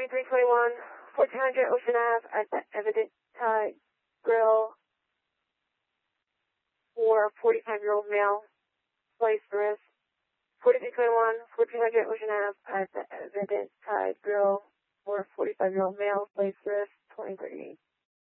2321, 1400 Ocean Ave at the Evident Tide Grill for 45-year-old male, sliced wrist. 4321, 1400 Ocean Ave at the Evident Tide Grill for 45-year-old male, sliced wrist, 2038.